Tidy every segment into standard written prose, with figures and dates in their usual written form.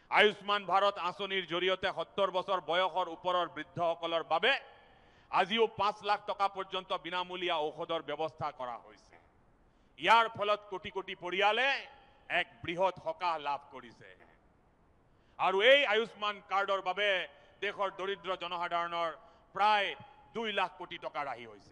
আয়ুষ্মান ভাৰত আঁচনিৰ জৰিয়তে 70 বছৰ বয়সৰ ওপৰৰ বৃদ্ধসকলৰ বাবে আজিও 5 লাখ টকা পৰ্যন্ত বিনামূলীয়া ঔষধৰ ব্যৱস্থা কৰা হৈছে। ইয়াৰ ফলত কোটি কোটি পৰিয়ালে এক বৃহৎ সকাহ লাভ কৰিছে আৰু এই আয়ুষ্মান কাৰ্ডৰ বাবে দেশৰ দৰিদ্ৰ জনসাধাৰণৰ প্ৰায় 2 লাখ কোটি টকা ৰাহি হৈছে,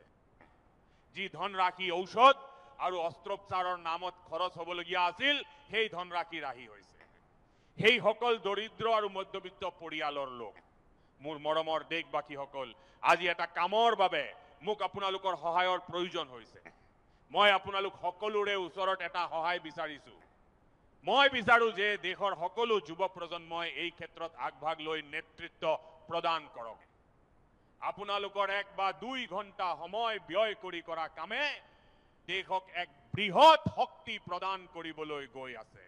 যি ধনৰাশি ঔষধ আৰু অস্ত্ৰোপচাৰৰ নামত খৰচ হ'বলগীয়া আছিল সেই ধনৰাশি ৰাহি হৈছে। সেই সকল দৰিদ্ৰ আৰু মধ্যবিত্ত পৰিয়ালৰ লোক, মোৰ মৰমৰ দেশবাসীসকল, আজি এটা কামৰ বাবে মোক আপোনালোকৰ সহায়ৰ প্ৰয়োজন হৈছে। মই আপোনালোক সকলোৰে ওচৰত এটা সহায় বিচাৰিছো। মই বিচাৰো যে দেশৰ সকলো যুৱ প্ৰজন্মই এই ক্ষেত্ৰত আগভাগ লৈ নেতৃত্ব প্ৰদান কৰক। আপোনালোকৰ 1 বা 2 ঘণ্টা সময় ব্যয় কৰি কৰা কামে দেশক এক বৃহৎ শক্তি প্ৰদান কৰিবলৈ গৈ আছে।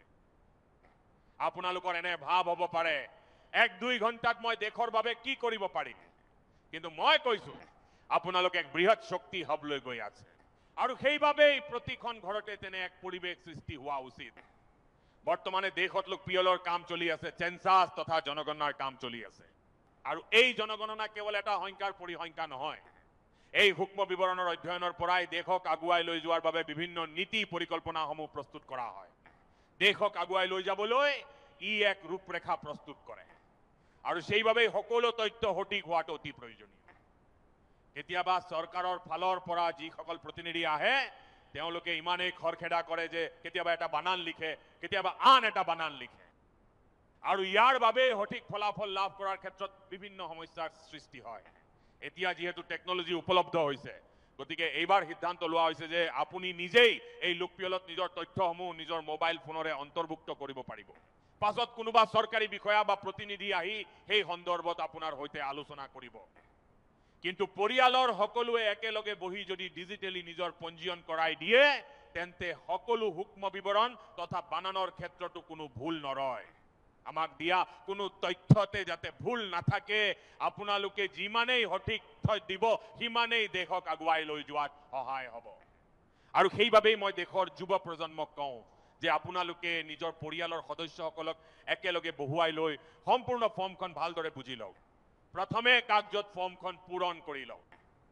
আপোনালোকৰ এনে ভাৱ হ'ব পাৰে 1-2 ঘণ্টাত মই দেশৰ বাবে কি কৰিব পাৰিম, কিন্তু মই কৈছো আপোনালোক এক বৃহৎ শক্তি হ'বলৈ গৈ আছে আৰু সেইবাবেই প্ৰতিখন ঘৰতে তেনে এক পৰিৱেশ সৃষ্টি হোৱা উচিত। বৰ্তমানে দেশত লোকপিয়লৰ কাম চলি আছে, সেন্সাস তথা জনগণনাৰ কাম চলি আছে আৰু এই জনগণনা কেৱল এটা সংখ্যাৰ পৰিসংখ্যা নহয়। এই সূক্ষ্ম বিৱৰণৰ অধ্যয়নৰ পৰাই দেশক আগুৱাই লৈ যোৱাৰ বাবে বিভিন্ন নীতি পৰিকল্পনাসমূহ প্ৰস্তুত কৰা হয়। দেশক আগুৱাই লৈ যাবলৈ ই এক ৰূপৰেখা প্ৰস্তুত কৰে আৰু সেইবাবেই সকলো তথ্য সঠিক হোৱাটো অতি প্ৰয়োজনীয়। কেতিয়াবা চৰকাৰৰ ফালৰ পৰা যিসকল প্ৰতিনিধি আহে তেওঁলোকে ইমানেই খৰখেদা কৰে যে কেতিয়াবা এটা বানান লিখে, কেতিয়াবা আন এটা বানান লিখে আৰু ইয়াৰ বাবে সঠিক ফলাফল লাভ কৰাৰ ক্ষেত্ৰত বিভিন্ন সমস্যাৰ সৃষ্টি হয়। এতিয়া যিহেতু টেকনলজি উপলব্ধ হৈছে, গতিকে এইবাৰ সিদ্ধান্ত লোৱা হৈছে যে আপুনি নিজেই এই লোকপিয়লত নিজৰ তথ্যসমূহ নিজৰ মোবাইল ফোনৰে অন্তৰ্ভুক্ত কৰিব পাৰিব। পাছত কোনোবা চৰকাৰী বিষয়া বা প্ৰতিনিধি আহি সেই সন্দৰ্ভত আপোনাৰ সৈতে আলোচনা কৰিব। কিন্তু পৰিয়ালৰ সকলোৱে একেলগে বহি যদি ডিজিটেলি নিজৰ পঞ্জীয়ন কৰাই দিয়ে তেন্তে সকলো সূক্ষ্ম বিৱৰণ তথা বানানৰ ক্ষেত্ৰতো কোনো ভুল নৰয়। আমাক দিয়া কোনো তথ্যতে যাতে ভুল নাথাকে, আপোনালোকে যিমানেই সঠিক তথ্য দিব সিমানেই দেশক আগুৱাই লৈ যোৱাত সহায় হ'ব। আৰু সেইবাবেই মই দেশৰ যুৱ প্ৰজন্মক কওঁ যে আপোনালোকে নিজৰ পৰিয়ালৰ সদস্যসকলক একেলগে বহুৱাই লৈ সম্পূৰ্ণ ফৰ্মখন ভালদৰে বুজি লওক। প্ৰথমে কাগজত ফৰ্মখন পূৰণ কৰি লওক,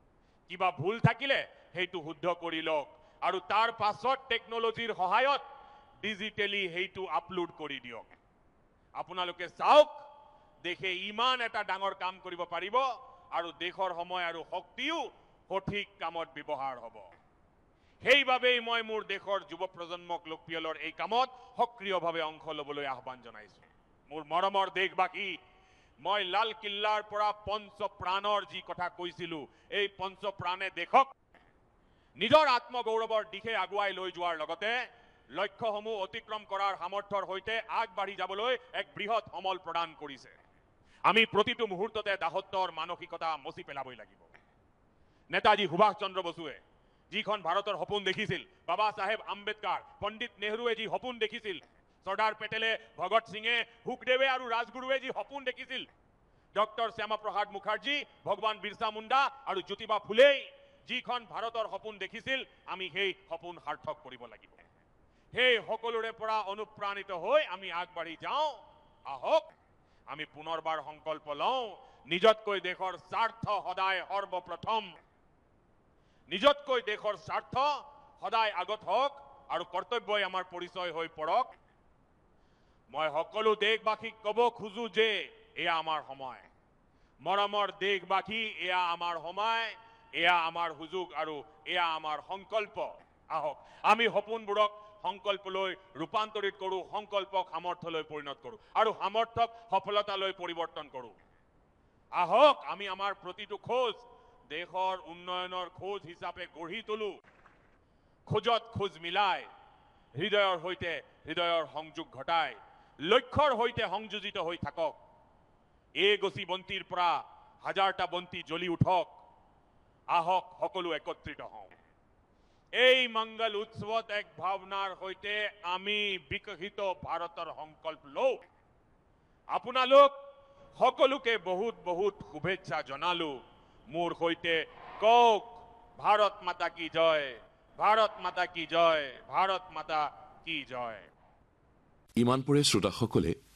কিবা ভুল থাকিলে সেইটো শুদ্ধ কৰি লওক আৰু তাৰ পাছত টেকনলজিৰ সহায়ত ডিজিটেলি সেইটো আপলোড কৰি দিয়ক। আপোনালোকে চাওক দেশে ইমান এটা ডাঙৰ কাম কৰিব পাৰিব আৰু দেশৰ সময় আৰু শক্তিও সঠিক কামত ব্যৱহাৰ হ'ব। সেইবাবেই মই মোৰ দেশৰ যুৱ প্ৰজন্মক লোকপিয়লৰ এই কামত সক্ৰিয়ভাৱে অংশ ল'বলৈ আহ্বান জনাইছো। মোৰ মৰমৰ দেশবাসী, মই লাল কিল্লাৰ পৰা পঞ্চপ্ৰাণৰ যি কথা কৈছিলো, এই পঞ্চপ্ৰাণে দেশক নিজৰ আত্মগৌৰৱৰ দিশে আগুৱাই লৈ যোৱাৰ লগতে লক্ষ্যসমূহ অতিক্ৰম কৰাৰ সামৰ্থ্যৰ সৈতে আগবাঢ়ি যাবলৈ এক বৃহৎ সমল প্ৰদান কৰিছে। আমি প্ৰতিটো মুহূৰ্ততে দাসত্বৰ মানসিকতা মচি পেলাবই লাগিব। নেতাজী সুভাষ চন্দ্ৰ বসুৱে যিখন ভাৰতৰ সপোন দেখিছিল, বাবা চাহেব আম্বেদকাৰ, পণ্ডিত নেহৰুৱে যি সপোন দেখিছিল, চৰ্দাৰ পেটেলে, ভগত সিঙে, সুখদেৱে আৰু ৰাজগুৰুৱে যি সপোন দেখিছিল, ডক্টৰ শ্যামাপ্ৰসাদ মুখাৰ্জী, ভগৱান বিৰচা মুণ্ডা আৰু জ্যোতিবা ফুলেই যিখন ভাৰতৰ সপোন দেখিছিল, আমি সেই সপোন সাৰ্থক কৰিব লাগিব। সেই সকলোৰে পৰা অনুপ্ৰাণিত হৈ আমি আগবাঢ়ি যাওঁ। আহক আমি পুনৰবাৰ সংকল্প লওঁ, নিজতকৈ দেশৰ স্বাৰ্থ সদায় সৰ্বপ্ৰথম, নিজতকৈ দেশৰ স্বাৰ্থ সদায় আগত হওক আৰু কৰ্তব্যই আমাৰ পৰিচয় হৈ পৰক। মই সকলো দেশবাসীক ক'ব খোজো যে এয়া আমাৰ সময়। মৰমৰ দেশবাসী, এয়া আমাৰ সময়, এয়া আমাৰ সুযোগ আৰু এয়া আমাৰ সংকল্প। আহক আমি সপোনবোৰক সংকল্পলৈ ৰূপান্তৰিত কৰোঁ, সংকল্পক সামৰ্থ্যলৈ পৰিণত কৰোঁ আৰু সামৰ্থ্যক সফলতালৈ পৰিৱৰ্তন কৰোঁ। আহক আমি আমাৰ প্ৰতিটো খোজ দেশৰ উন্নয়নৰ খোজ হিচাপে গঢ়ি তোলো। খোজত খোজ মিলাই, হৃদয়ৰ সৈতে হৃদয়ৰ সংযোগ ঘটাই, লক্ষ্যৰ সৈতে সংযোজিত হৈ থাকক। এগছি বন্তিৰ পৰা হাজাৰটা বন্তি জ্বলি উঠক। আহক সকলো একত্ৰিত হওঁ। এই মংগল উৎসৱত এক ভাৱনাৰ সৈতে আমি বিকশিত ভাৰতৰ সংকল্প লওঁ। আপোনালোক সকলোকে বহুত বহুত শুভেচ্ছা জনালো। মোৰ সৈতে কওক, ভাৰত মাতা কি জয়, ভাৰত মাতা কি জয়, ভাৰত মাতা কি জয়। ইমানপুৰে শ্ৰোতাসকলে